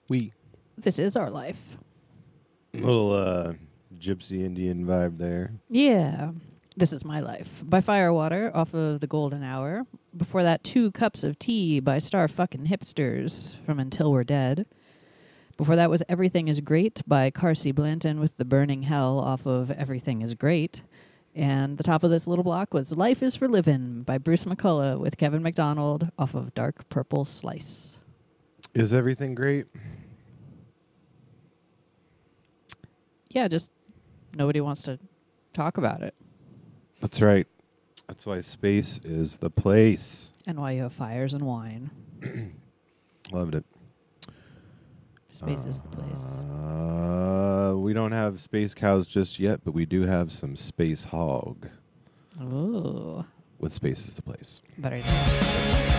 We. This is our life. Little gypsy Indian vibe there. Yeah. This is My Life by Firewater off of The Golden Hour. Before that, 2 Cups of Tea by Star Fucking Hipsters from Until We're Dead. Before that was Everything Is Great by Carsey Blanton with The Burning Hell off of Everything Is Great. And the top of this little block was Life Is for Livin' by Bruce McCullough with Kevin MacDonald off of Dark Purple Slice. Is everything great? Yeah, just nobody wants to talk about it. That's right. That's why space is the place. And why you have fires and wine. Loved it. Space is the place. We don't have space cows just yet, but we do have some space hog Ooh. with space is the place. Better.